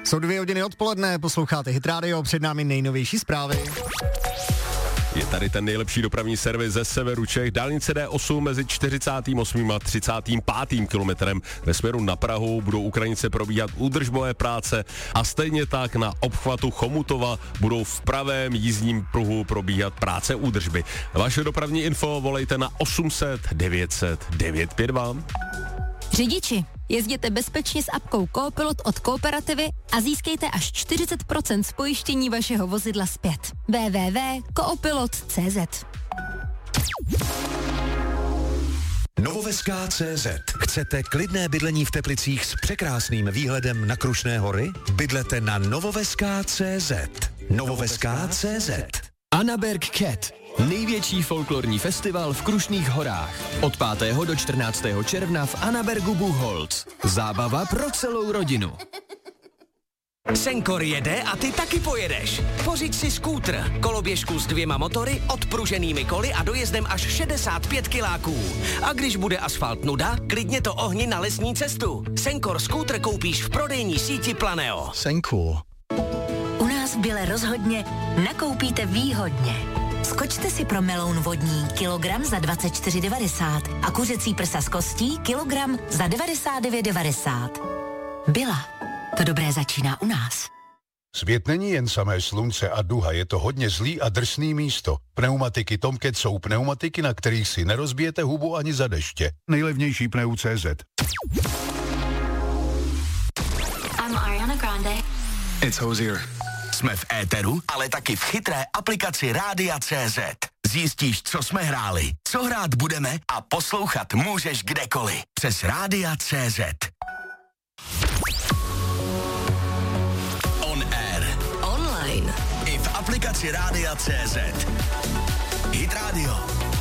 Jsou 2 hodiny odpoledne, posloucháte Hit Radio, před námi nejnovější zprávy. Je tady ten nejlepší dopravní servis ze severu Čech. Dálnice D8 mezi 48. a 35. kilometrem ve směru na Prahu budou u Kranice probíhat údržbové práce a stejně tak na obchvatu Chomutova budou v pravém jízdním pruhu probíhat práce údržby. Vaše dopravní info volejte na 800 900 952. Řidiči, jezděte bezpečně s apkou Coopilot od Kooperativy a získejte až 40% z pojištění vašeho vozidla zpět. www.coopilot.cz. Novoveská CZ. Chcete klidné bydlení v Teplicích s překrásným výhledem na Krušné hory? Bydlete na Novoveská CZ. Novoveská CZ. Annaberg Cat. Největší folklorní festival v Krušných horách. Od 5. do 14. června v Annabergu Buchholz. Zábava pro celou rodinu. Senkor jede a ty taky pojedeš. Pořiď si skútr, koloběžku s 2 motory, odpruženými koly a dojezdem až 65 kiláků. A když bude asfalt nuda, klidně to ohni na lesní cestu. Senkor skútr koupíš v prodejní síti Planeo. Senkor. U nás v Bile rozhodně nakoupíte výhodně. Skočte si pro meloun vodní kilogram za 24,90 a kuřecí prsa z kostí kilogram za 99,90. Byla. To dobré začíná u nás. Svět není jen samé slunce a duha, je to hodně zlý a drsný místo. Pneumatiky Tomcat jsou pneumatiky, na kterých si nerozbijete hubu ani za deště. Nejlevnější pneu.cz. I'm Ariana Grande. It's Hozier. Jsme v éteru, ale taky v chytré aplikaci Rádia CZ. Zjistíš, co jsme hráli, co hrát budeme a poslouchat můžeš kdekoliv. Přes Rádia CZ. On air. Online. I v aplikaci Rádia CZ. Hit Radio.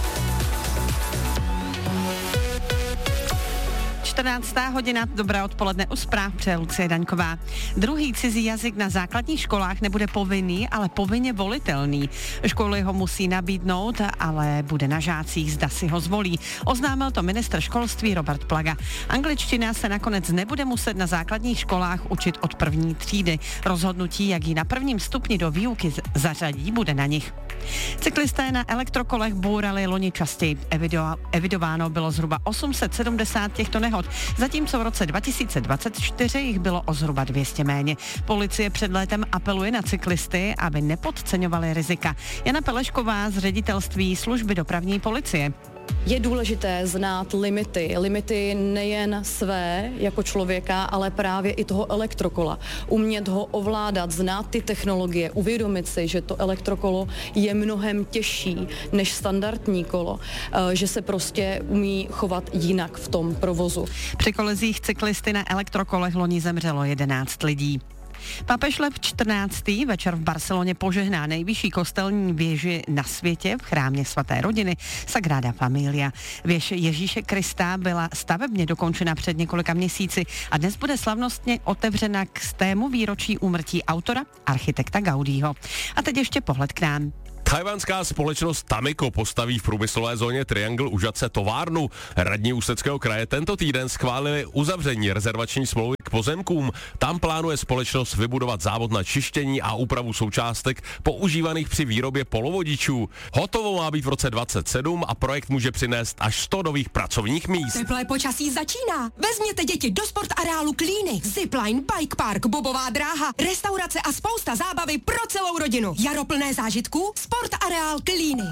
14. hodina, dobré odpoledne u zpráv, přeje Lucie Daňková. Druhý cizí jazyk na základních školách nebude povinný, ale povinně volitelný. Školy ho musí nabídnout, ale bude na žácích, zda si ho zvolí. Oznámil to ministr školství Robert Plaga. Angličtina se nakonec nebude muset na základních školách učit od 1. třídy. Rozhodnutí, jak ji na 1. stupni do výuky zařadí, bude na nich. Cyklisté na elektrokolech bourali loni častěji. Evidováno bylo zhruba 870 těchto nehod, zatímco v roce 2024 jich bylo o zhruba 200 méně. Policie před létem apeluje na cyklisty, aby nepodceňovali rizika. Jana Pelešková z ředitelství služby dopravní policie. Je důležité znát limity nejen své jako člověka, ale právě i toho elektrokola. Umět ho ovládat, znát ty technologie, uvědomit si, že to elektrokolo je mnohem těžší než standardní kolo, že se prostě umí chovat jinak v tom provozu. Při kolezích cyklisty na elektrokolech loni zemřelo 11 lidí. Papež Lev 14. večer v Barceloně požehná nejvyšší kostelní věži na světě v chrámě svaté rodiny Sagrada Familia. Věž Ježíše Krista byla stavebně dokončena před několika měsíci a dnes bude slavnostně otevřena k 100. výročí úmrtí autora, architekta Gaudího. A teď ještě pohled k nám. Tchajwanská společnost Tamiko postaví v průmyslové zóně Triangle u Žatce továrnu. Radní Ústeckého kraje tento týden schválili uzavření rezervační smlouvy k pozemkům. Tam plánuje společnost vybudovat závod na čištění a úpravu součástek používaných při výrobě polovodičů. Hotovo má být v roce 2027 a projekt může přinést až 100 nových pracovních míst. Teplé počasí začíná. Vezměte děti do sportareálu Klíny. Zipline, bike park, bobová dráha, restaurace a spousta zábavy pro celou rodinu. Jaro plné zážitků, sportareál Klíny.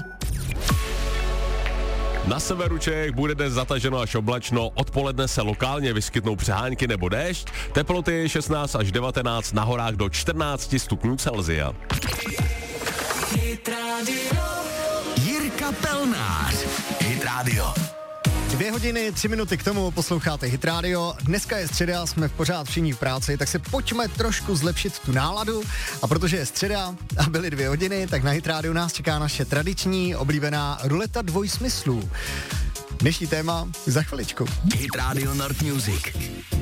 Na severu Čech bude dnes zataženo až oblačno, odpoledne se lokálně vyskytnou přehánky nebo déšť, teploty 16 až 19, na horách do 14 stupňů Celsia. Jirka Pelnář, Hit Radio. 2 hodiny, 3 minuty k tomu, posloucháte Hit Radio. Dneska je středa, jsme pořád všichni v práci, tak se pojďme trošku zlepšit tu náladu. A protože je středa a byly 2 hodiny, tak na Hit Radio nás čeká naše tradiční oblíbená ruleta dvojsmyslů. Dnešní téma za chviličku. Hit Radio North Music.